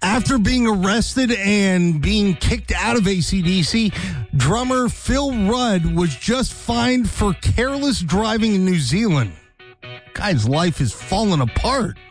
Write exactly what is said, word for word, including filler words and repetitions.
After being arrested and being kicked out of A C D C, drummer Phil Rudd was just fined for careless driving in New Zealand. Guy's life is falling apart.